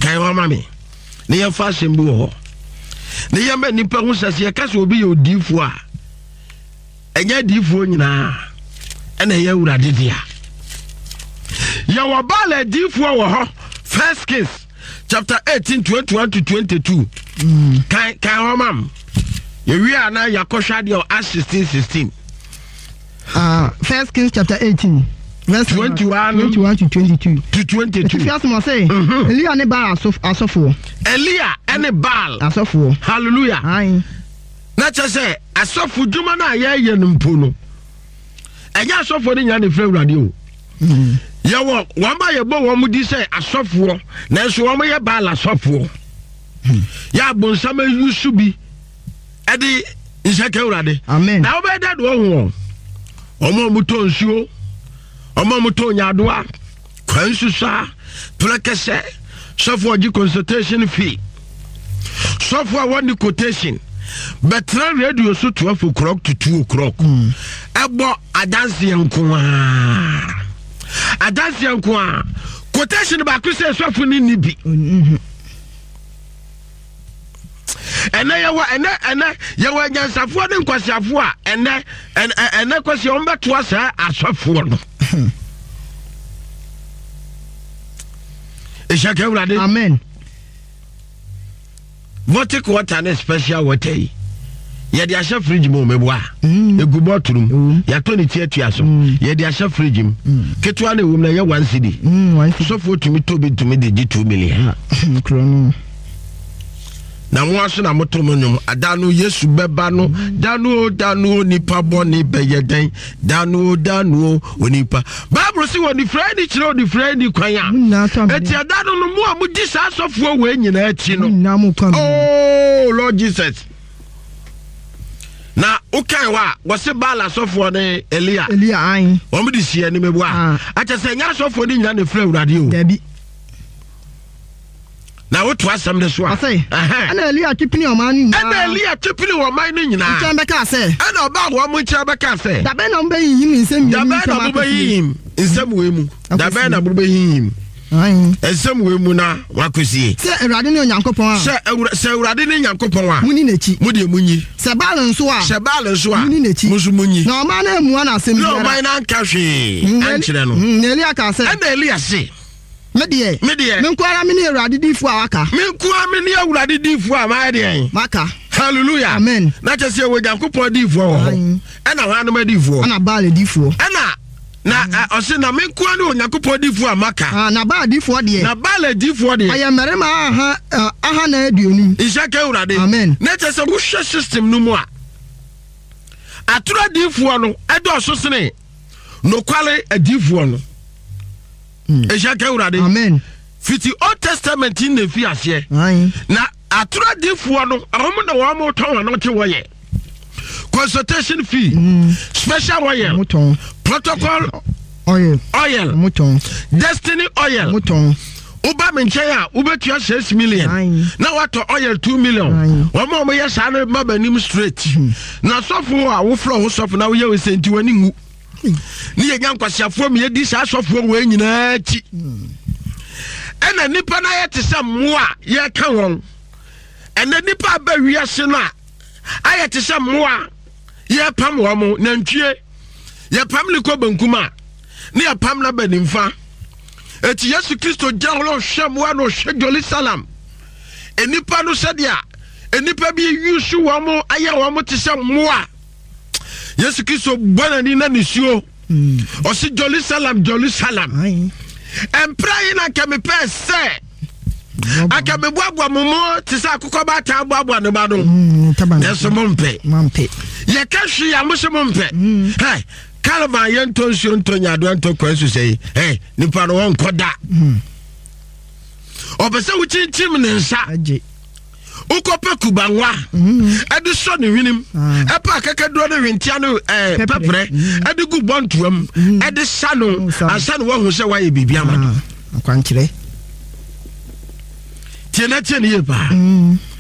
Kai wa mami. Ne ya fa sembu ho. Ne ya ma nipa hu sase ya kase obi ye odifu a. Enya difu nyina. Ena ya urade dia. Ya wabale difu wo ho. First Kings chapter 18 21 to 22. Kai wa mam. Ye wi ana yakosha de Acts 16:16. First Kings chapter 18 verse 21 to 22. To 22. If you say, Elia ne Baal asofo. Elia ene Baal asofo. Hallelujah. Aye. Na cha say asofo dwuma na ye numpo no. Enya asofo ni nya ne fra urade o. Ye wo wamba ye bo wo mudi say asofo na so wo ye Baal asofo. Ya bonsama yusu bi. Edi inseke urade. Amen. Na obeda do ho. Omo muto nsuo. Omo muto nyadoa. Kwansusa. Plekese. Sofo oji consultation fee. Sofo awon quotation. Betra radio so 12 o'clock to 2 o'clock. Ebo adansi enko a. Adansi enko a. Quotation ba ku se sofo ni nibi. Ene yewa nyansafo ne nkwasiafo a ene kwasi o mbeto asa asofo no. Ishake urade. Amen. Vote water na special water yi. Ye de asha fridge mo meboa. Egu bottlum. Ya to ni tietua so. Ye de asha fridge m. Ketwa na ewum na ye 1 cedi. 1 cedi. Sofo tumi de 2 million. Krono. Na mwaso na motomonum adanu Yesu beba no danu nipa boni beyeden danu onipa Bible si woni friend chiro di friend kwanya eti adanu no mu amudi sa asofo we nyina achi no oh Lord Jesus na ukai wa se Baal asofo ne Elia ayin omudi sie ni mebua acha se nya asofo ni nyina ne fra urade o dabi na wotu asem de so a ana Elia tipini o man ni ana Elia tipini o man ni nyina ncha beka se ana oba wo mu ncha beka se da be na mbe yim nsem da be na mbe yim nsem we mu da be na mbe yim nsem we mu na wakosie se Awurade ne Onyankopon a se Awurade ne Nyankopon a muni nechi mu de munyi se Baal nso a muni nechi musu munyi na o man na mu na asem no man na nka hwe ankyere no Elia ka se ana Elia se Medie. Menkwara me ne Awurade difu awaka. Menkwara me ne Awurade difu ama de. Maka. Hallelujah. Amen. Na chese we Nyankopon difu ho. Ana hanu difu. Ana Baal difu. Ana na ose na menkwara ne Nyankopon difu amaka. Na Baal difu de. Na Baal difu de. Ayamerema aha na aduonu. Ishake Awurade. Amen. Na chese wo hwe system no mu a. Atura difu no edo so sene. No kwale difu no. Ishake Urade. Amen. Fiti Old Testament in the fiasye. Na atura difuo no awomo na wo mo ton no te woye. Consultation fee. Special oil. Protocol oil. Muton. Destiny oil. Muton. Uba menchen a ubetua 6 million. Na wato oil 2 million. Wo mo ye sa na mabanim straight. Na sofo a wo fro ho sofo na wo ye we senti wani ngu. Ni ye nyankwasiafo me di sa asofo we nyina chi ena nipa na ye tese moa ye ka won ena nipa ba wiase no a aye tese moa ye pam wo mo nantwie ye pam liko bankuma ni ye pam na banimfa eti Yesu Kristo jalo hwemwa no hwe Jerusalem enipa no sedia enipa bi yusu wo mo aye wo mo tese moa Yesu Kristo bwana ni na nisio. Osi Jerusalem. Empire na keme pe se. Akame bwabwa momo tisa akukọ ba ta bwabwa ne ba no. Yesu mompe. Ye kahwe ya mo se mompe. Hey, kalma ye ntonsuo ntonya do nto kwansu sei. Hey, nipa no won koda. Obese wuchinchim ne nsa. Ukope kubanwa edi so ne hwinim epa akakaduro ne hwentia no pepre edi gu bontuam edi sano ansa no wo se wa ye bibia ma akwankyere tiene ye ba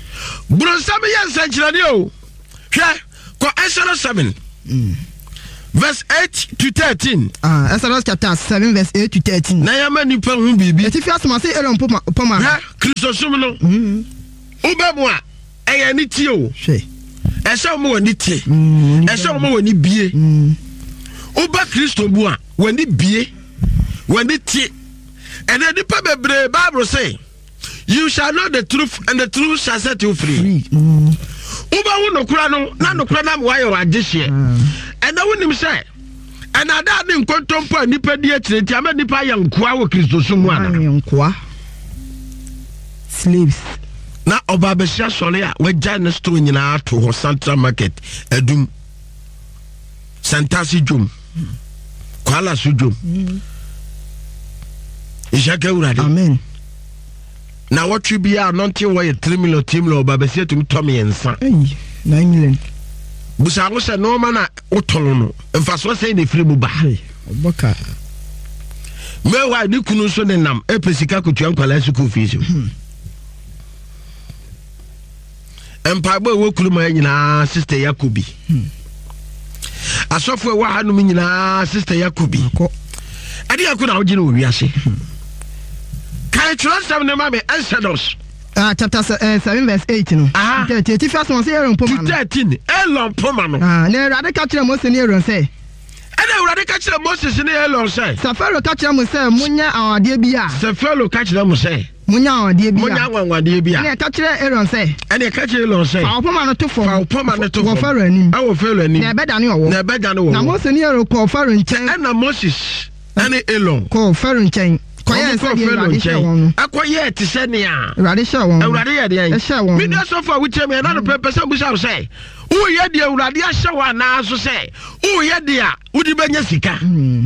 bro sam ye nsankyere ne o hwe ko Exodus 7 verse 8 to 13. Exodus chapter 7 verse 8 to 13. Na ya mani pa hu bibi. Eti fi asoma se Aaron poma. Ha Christosum no. Ubamu a eye ni tie o. Hwe. Ese mo wani tie. Ese mo wani bie. Uba Christo bu a wani bie. Wani tie. And then the Bible say, you shall know the truth, and the truth shall set you free. Uba no krano, na no krana why you are this year. And I wouldn't say, and I didn't contemplate nipa dear to ama nipa yankwa wo Kristo sumwana. Yankwa. Slaves. Na obabesha sole a we jana store nyina to ho Central Market edum. Santasi jum. Kwala sujum. Amen. Now what you be are not why 3 million team lo babesi to Tommy and son. 9 million. Busa was a no man otono. And fast was saying the free buba. Oboka. Me why do kunu so ne nam e pesika ko tuan kwala school fees. Empire boy wo kulu ma nyina sister Yakubi. Asofo wa hanu nyina sister Yakubi. Adi akuna ogine wo wiase. Can you trust them mama Exodus? Chapter 7 verse 8 no. 13 first one say Aaron poma no. 13 Aaron poma no. Na Awurade ka kire Moses ne Aaron say. Ana Awurade ka kire Moses ne Aaron say. Safaro ka kire Moses munya awade bia. Safaro ka kire Moses. Munya awade bia. Munya awade bia. Na ka kire Aaron say. Ana ka kire Aaron say. Fa poma no to fo. Fa poma no to fo. Wo Faro anim. Wo Faro anim. Na beda ne wo. Na beda ne wo. Na Moses ne Aaron ko Faro nchen. Ana Moses ana Aaron ko Faro nchen. Koye se die Awurade hye won. Akoye ti se ne a. Awurade hye won. Awurade ye de an. Hye won. Me dey so for we tell me na no pepesa bu say. Wo ye de Awurade hye wa na so say. Wo ye de a wo di benya sika.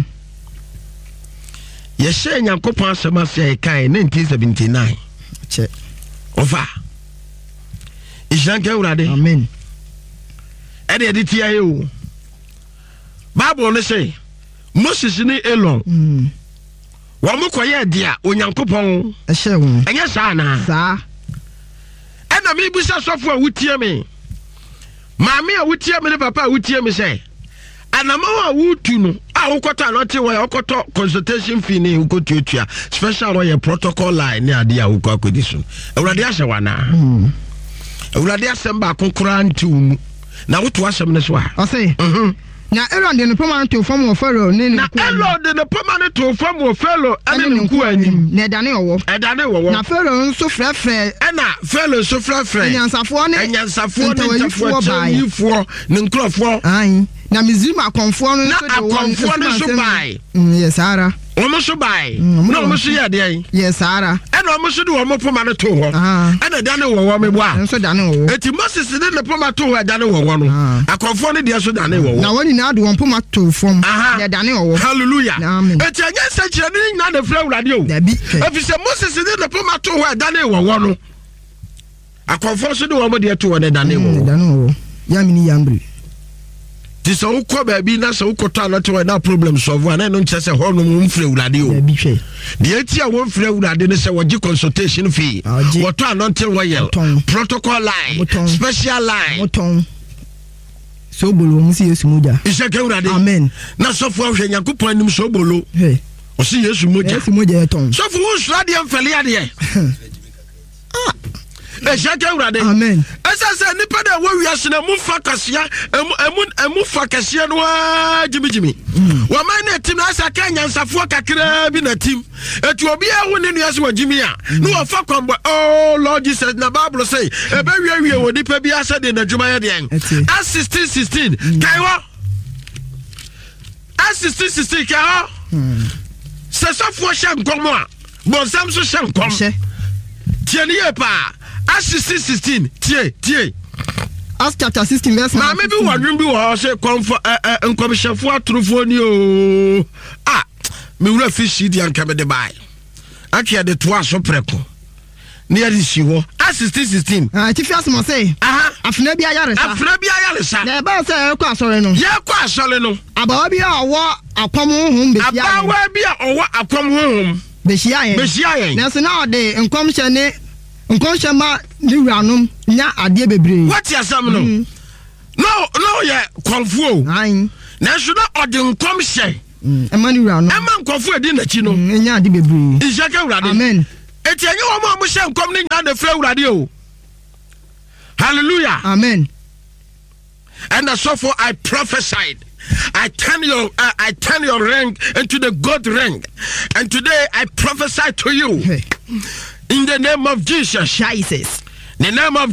Ye hye Nyankopon asema se kai 1979. Che. Ofa. Ishanke Awurade. Amen. E de ti aye o. Bible no say Moses ni Aaron. Wamu koye dia Onyankopon ehye won enye sa na sa ena me busa sofo a wutie me maame a wutie me ne papa a wutie me say anama a wutu no a wokota no te wo yokoto consultation fee ne wokotuatua special wo protocol line ne ade a wokakodi so Awurade ahye wana Awurade asem ba konkora ntiwu na woto asem ne so a o say na Aaron de no permanent to form of Pharaoh ne na Aaron de no permanent to form of Pharaoh ene nku anim na edane wo na Pharaoh nso frefre ena Pharaoh so frefre enyansafo ne ntafo ne nkrofo ai na Misrim akonfo no so de won so bai yes ara omo so bai na omo so ye de ai yes ara ena omo so de omo permanent to ho ena dane wo me bo a nso dane wo eti Moses de ne permanent to ho dane wo no akonfo ne de so dane wo na woni na de won permanent to form de dane wo hallelujah eti anya se kire ni na de fra Awurade o efi se Moses de ne permanent to ho dane wo no akonfo so de wo de to ne dane wo ya mini yambre ti so ukọ baabi na so ukoto anoto na problem solve na no nche se ho no mfre Awurade o de eti a wo mfre Awurade ne se wogi consultation fee woto anoto royal protocol line special line so bolo mu si Yesu moja iseke Awurade amen na so fo hwe Nyankopon nim so bolo o si Yesu moja eton so fo wo sura de mfele ade Eshake Awurade amen esa nipa da wo wiase na mu fa kasia emu fa kasia no jimijimi wa man na tim na asa ka nyansafo kakra bi na tim etu obi ehu ne nu ase wa jimi a no wa fa kwambo oh Lord Jesus na Bible say e be wie wo nipa bi asa de na dwuma ye de as 16 kaiwo as 16 kaiwo se safo sha nkomo a bonsam so sha nkom tieni ye pa as 16 tie Acts chapter 16 verse 9 maybe wadwin bi wo say comfort nkomshefo atrofo ni o me wura fish di anka me de bai akia de to aso preko ne yadi si wo as 16 ti fi asmo say afna bi ayaresa na ba say ko asore no abawa bi a owo akwam honhom be sia abawa bi a owo akwam honhom be sia yen na so na de nkomhye ne nkonshema ni wuranom nya ade bebre what you asam no ye konfuo na so na odinkom hye emani wura no ema nkofo edi na chi no nya ade bebre ishaka urade amen eti enye wo mo hye nkom ne nya na fra urade o hallelujah amen and so for I prophesied I turn your ring into the God ring, and today I prophesy to you in the name of Jesus. Jesus. The name of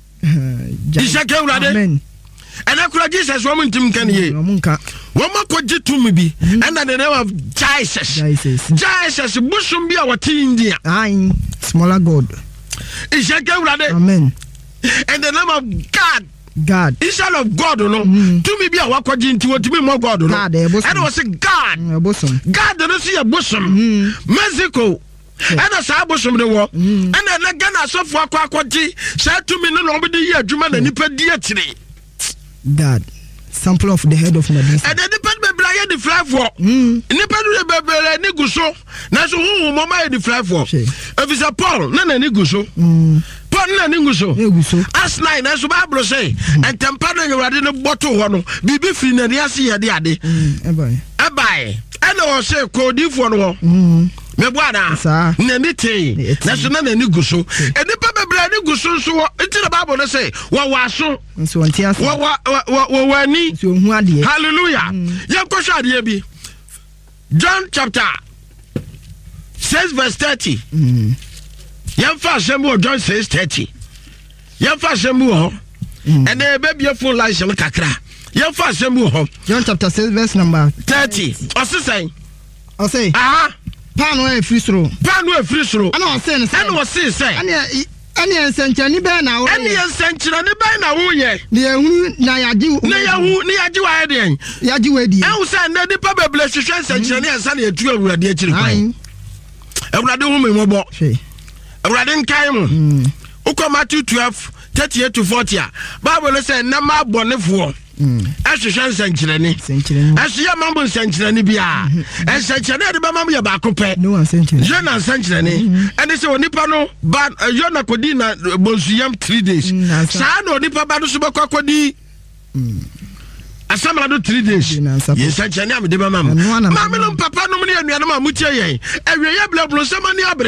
Amen. And I could Jesus woman to me can ye. Woman could to me be and the name of Jesus. Jesus Bushum be our teen India. I'm smaller God. Amen. And the name of God. Instead of God, no. To me be a wakwaji into what to be more God, no. And it was a God. God don't see a bosom. Mexico. And a sabosom the war. And then again, I saw for wakwaji. Said to me, no, nobody here, Juman and Nipper dear today. God. Sample of the head of Medusa. And then the pen be Brian the fly for. Nipper the Niguso. Naso who mama the fly for. If it's a Paul, none of Niguso. Paul and Niguso. As nine, as the Bible say, and Tampana you are in a bottle one. Bibi free and yasi a diade. Abai. And I was say, Cody for no. Mebuana, Nenite, National Niguso. And the Papa Brand Niguso, so into the Bible say, what was so? So, what need to hallelujah. Yankosha Diabi. John chapter 6 verse 30. Yamfa Sembo John says 30. Yamfa Sembo and then baby your full license kakra. Yamfa Sembo John chapter 6 verse number 30. I say Pano e free throw. And I say any essentially be now. Any essentially be now. The na yaji waden. Yaji wedi. I was saying that the Papa bless you essentially and Sunny a 2 already. Everybody whom we mobo. Radin Kaim. Uko Matthew 12, 38 to 40. Bible says, Nama Bonifo. As a chance century. As your mamma century bia. And century, the mamma bacope. No one century. Jona century. And it's on Nipano, but Jona Codina Bosiam 3 days. Sano Nipa Badusubakodi. As some other 3 days. Yes, such a name, the mamma. Mamma, Papa, no money, and Yama Mutia. Every year, blood, somebody.